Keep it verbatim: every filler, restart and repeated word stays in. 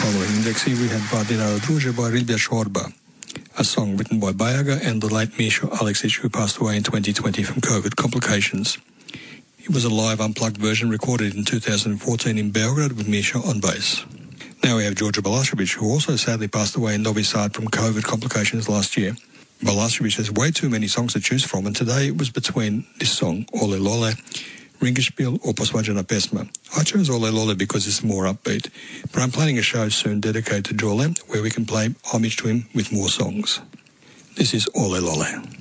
Following Indexi, we had Vardinaro Druže by Rilbia Shorba, a song written by Bajaga and the late Misha Aleksic, who passed away in twenty twenty from COVID complications. It was a live unplugged version recorded in two thousand fourteen in Belgrade with Misha on bass. Now we have Georgia Balašević, who also sadly passed away in Novi Sad from COVID complications last year. Balašević has way too many songs to choose from, and today it was between this song, Ole Lole, Ringerspiel or Posvađana pesma. I chose Ole Lole because it's more upbeat, but I'm planning a show soon dedicated to Jole where we can play homage to him with more songs. This is Ole Lole.